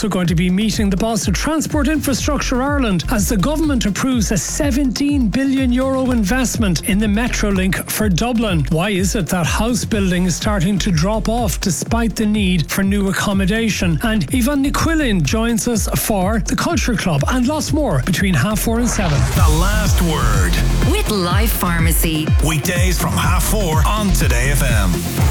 also going to be meeting the boss of Transport Infrastructure Ireland as the government approves a €17 billion investment in the Metrolink for Dublin. Why is it that house building is starting to drop off despite the need for new accommodation? And Yvonne Niquillin joins us for the Culture Club and lots more between 4:30 and 7. The Last Word with Life Pharmacy. Weekdays from 4:30 on Today FM.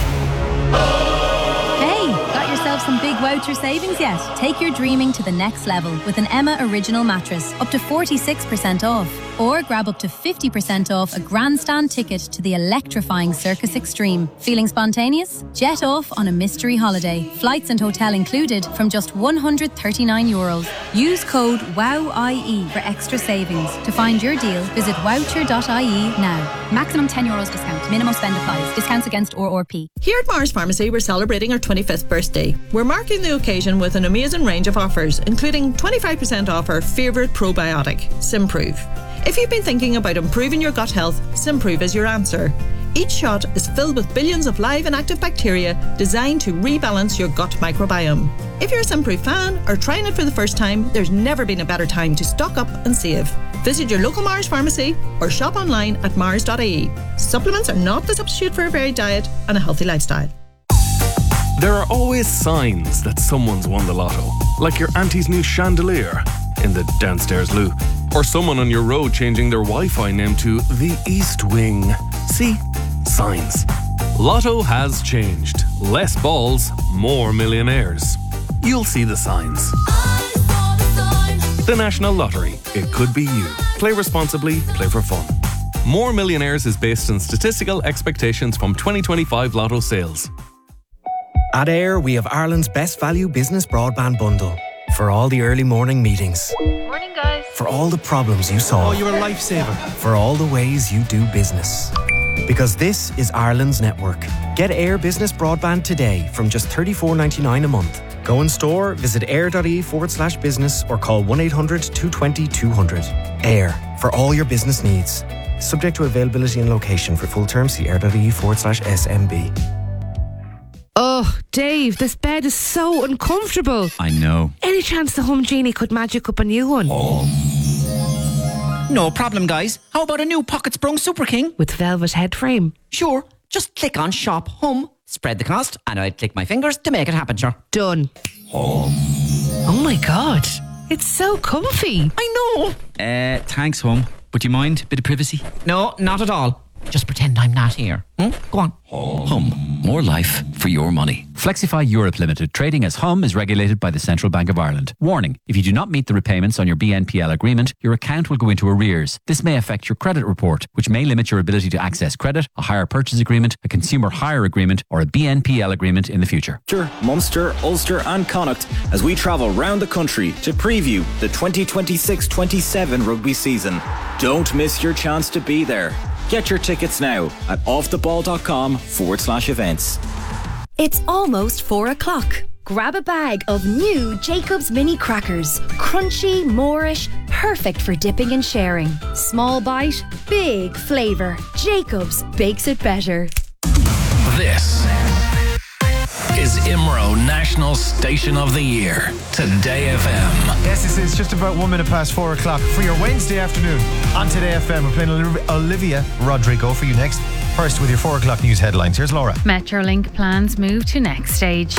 Hey, got yourself some big voucher savings yet? Take your dreaming to the next level with an Emma Original mattress, up to 46% off. Or grab up to 50% off a grandstand ticket to the electrifying Circus Extreme. Feeling spontaneous? Jet off on a mystery holiday. Flights and hotel included from just €139. Use code WOWIE for extra savings. To find your deal, visit voucher.ie now. Maximum €10 discount. Minimum spend applies. Discounts against ORP. Here at Mars Pharmacy, we're celebrating our 25th birthday. We're marking the occasion with an amazing range of offers, including 25% off our favourite probiotic, Simprove. If you've been thinking about improving your gut health, Simprove is your answer. Each shot is filled with billions of live and active bacteria designed to rebalance your gut microbiome. If you're a Simprove fan or trying it for the first time, there's never been a better time to stock up and save. Visit your local Mars pharmacy or shop online at mars.ie. Supplements are not the substitute for a varied diet and a healthy lifestyle. There are always signs that someone's won the lotto, like your auntie's new chandelier in the downstairs loo, or someone on your road changing their Wi-Fi name to the East Wing. See? Signs. Lotto has changed. Less balls, more millionaires. You'll see the signs. The National Lottery. It could be you. Play responsibly, play for fun. More Millionaires is based on statistical expectations from 2025 Lotto sales. At Air, we have Ireland's best value business broadband bundle. For all the early morning meetings. Morning, guys. For all the problems you solve. Oh, you're a lifesaver. For all the ways you do business. Because this is Ireland's network. Get Air Business Broadband today from just $34.99 a month. Go in store, visit air.ie/business or call 1-800-220-200. Air, for all your business needs. Subject to availability and location. For full terms, see air.ie/SMB. Oh, Dave, this bed is so uncomfortable. I know. Any chance the Home Genie could magic up a new one? No problem, guys. How about a new Pocket Sprung Super King? With velvet head frame? Sure. Just click on Shop Home, spread the cost, and I'd click my fingers to make it happen, sure. Done. Oh my God. It's so comfy. I know. Thanks, Home. But do you mind? Bit of privacy? No, not at all. Just pretend I'm not here. Go on. Hum. More life for your money. Flexify Europe Limited, trading as Hum, is regulated by the Central Bank of Ireland. Warning, if you do not meet the repayments on your BNPL agreement, your account will go into arrears. This may affect your credit report, which may limit your ability to access credit, a hire purchase agreement, a consumer hire agreement, or a BNPL agreement in the future. Munster, Ulster and Connacht as we travel round the country to preview the 2026-27 rugby season. Don't miss your chance to be there. Get your tickets now at offtheball.com/events. It's almost 4 o'clock. Grab a bag of new Jacob's Mini Crackers. Crunchy, Moorish, perfect for dipping and sharing. Small bite, big flavour. Jacob's bakes it better. This is IMRO National Station of the Year. Today FM. Yes, this is just about 1 minute past 4 o'clock for your Wednesday afternoon on Today FM. We're playing Olivia Rodrigo for you next. First with your 4 o'clock news headlines. Here's Laura. Metrolink plans move to next stage.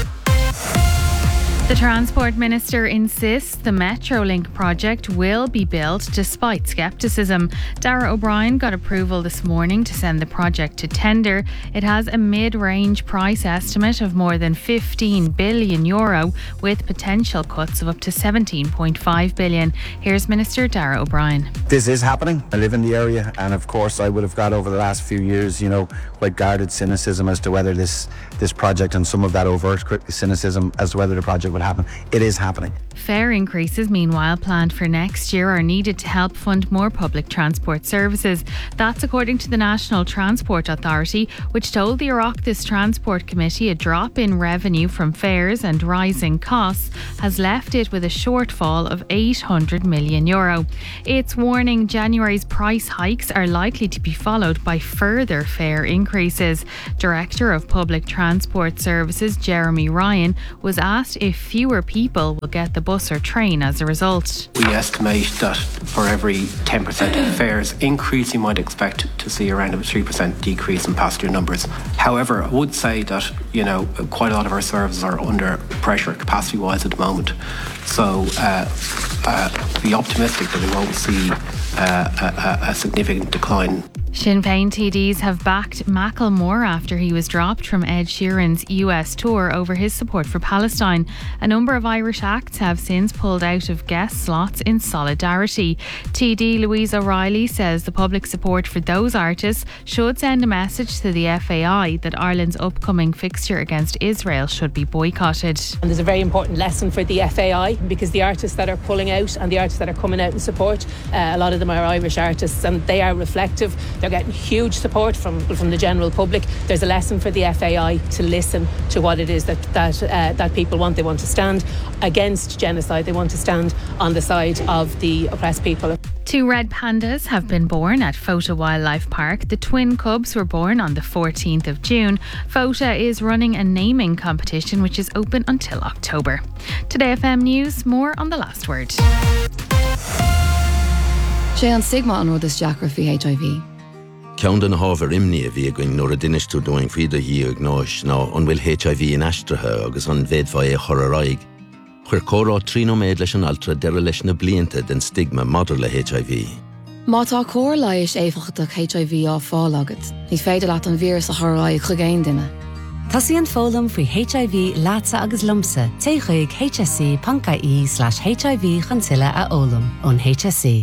The Transport Minister insists the Metrolink project will be built despite scepticism. Darragh O'Brien got approval this morning to send the project to tender. It has a mid-range price estimate of more than €15 billion with potential cuts of up to €17.5 billion. Here's Minister Darragh O'Brien. This is happening. I live in the area and of course I would have got over the last few years, quite guarded cynicism as to whether this project and some of that overt cynicism as to whether the project would happen. It is happening. Fare increases, meanwhile, planned for next year are needed to help fund more public transport services. That's according to the National Transport Authority, which told the Oireachtas Transport Committee a drop in revenue from fares and rising costs has left it with a shortfall of €800 million. It's warning January's price hikes are likely to be followed by further fare increases. Director of Public Transport Services Jeremy Ryan was asked if fewer people will get the bus or train as a result. We estimate that for every 10% of fares increase, you might expect to see around a 3% decrease in passenger numbers. However, I would say that, quite a lot of our services are under pressure capacity-wise at the moment. So be optimistic that we won't see a significant decline. Sinn Féin TDs have backed Macklemore after he was dropped from Ed Sheeran's US tour over his support for Palestine. A number of Irish acts have since pulled out of guest slots in solidarity. TD Louise O'Reilly says the public support for those artists should send a message to the FAI that Ireland's upcoming fixture against Israel should be boycotted. And there's a very important lesson for the FAI, because the artists that are pulling out and the artists that are coming out in support, a lot of them are Irish artists, and they are reflective. They're getting huge support from the general public. There's a lesson for the FAI to listen to what it is that people want. They want to stand against genocide. They want to stand on the side of the oppressed people. 2 red pandas have been born at Fota Wildlife Park. The twin cubs were born on the 14th of June. Fota is running a naming competition which is open until October. Today FM News, more on the last word. Sé an stigma an rud is deacra fi HIV. Ceann den hábhar imní a bhí going nóair a duineistú doing faoide hí ag náis ná an bhfuil HIV in aistrithe agus an bhéadfá é chur a raig. Chuir córá trínoméid leis an altra deire leis na blianta den stigma madidir le HIV. Má tá cór leiis éifeachtach HIV á fáil agat, ní féidir leat an vírus a churaigh chu géin duine. Tasíonn fólam faoi HIV lása agus lumsa té chuig hsc.ie/HIV chuntuile a ólam ón HSC.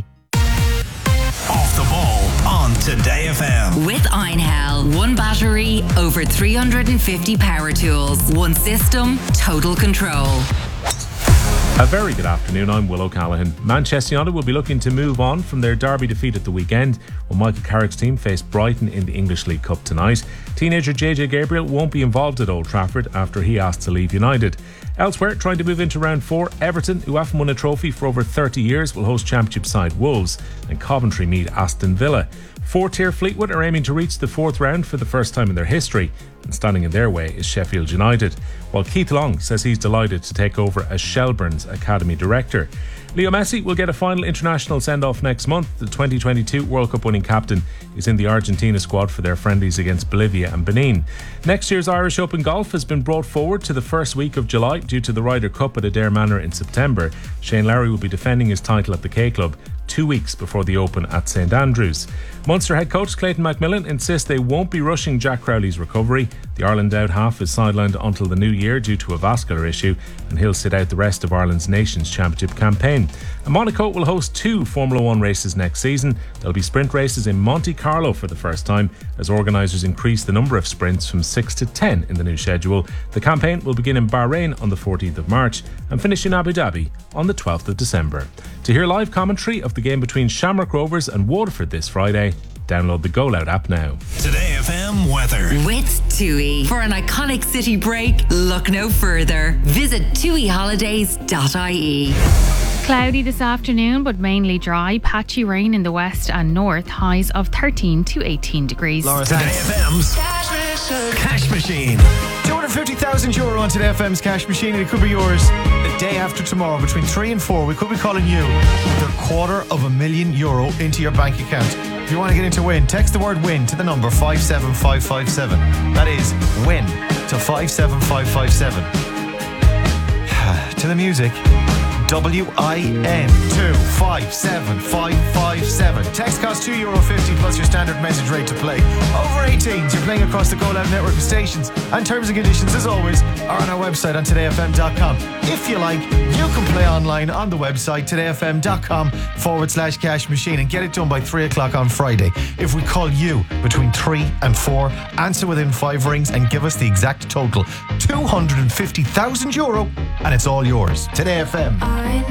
Off the ball on Today FM. With Einhell, one battery, over 350 power tools, one system, total control. A very good afternoon, I'm Will O'Callaghan. Manchester United will be looking to move on from their derby defeat at the weekend when Michael Carrick's team faced Brighton in the English League Cup tonight. Teenager JJ Gabriel won't be involved at Old Trafford after he asked to leave United. Elsewhere, trying to move into round 4, Everton, who haven't won a trophy for over 30 years, will host Championship side Wolves, and Coventry meet Aston Villa. 4-tier Fleetwood are aiming to reach the 4th round for the first time in their history, and standing in their way is Sheffield United, while Keith Long says he's delighted to take over as Shelbourne's academy director. Leo Messi will get a final international send-off next month. The 2022 World Cup winning captain is in the Argentina squad for their friendlies against Bolivia and Benin. Next year's Irish Open Golf has been brought forward to the first week of July due to the Ryder Cup at Adair Manor in September. Shane Lowry will be defending his title at the K Club 2 weeks before the Open at St Andrews. Munster head coach Clayton McMillan insists they won't be rushing Jack Crowley's recovery. The Ireland out half is sidelined until the new year due to a vascular issue, and he'll sit out the rest of Ireland's Nations Championship campaign. And Monaco will host 2 Formula 1 races next season. There'll be sprint races in Monte Carlo for the first time as organisers increase the number of sprints from 6 to 10 in the new schedule. The campaign will begin in Bahrain on the 14th of March and finish in Abu Dhabi on the 12th of December. To hear live commentary of the game between Shamrock Rovers and Waterford this Friday, download the Go Loud app now. Today FM weather. With TUI. For an iconic city break, look no further. Visit tuiholidays.ie. Cloudy this afternoon, but mainly dry. Patchy rain in the west and north. Highs of 13 to 18 degrees. Today FM's Cash Machine. €250,000 on Today FM's Cash Machine, and it could be yours the day after tomorrow between 3 and 4. We could be calling you with €250,000 into your bank account. If you want to get into win, text the word win to the number 57557. That is win to 57557. To the music. WIN 257557. Text costs €2.50 plus your standard message rate to play. Over 18s, you're playing across the Go Loud network of stations. And terms and conditions, as always, are on our website on todayfm.com. If you like, you can play online on the website todayfm.com/cash machine and get it done by 3 o'clock on Friday. If we call you between 3 and 4, answer within 5 rings and give us the exact total. €250,000, and it's all yours. Today FM. mine.